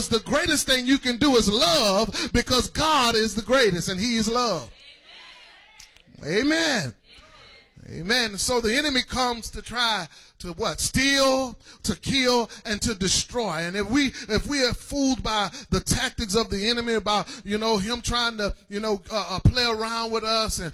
The greatest thing you can do is love, because God is the greatest and he is love. Amen. Amen. So the enemy comes to try to what? Steal, to kill, and to destroy. And if we are fooled by the tactics of the enemy, about, him trying to, play around with us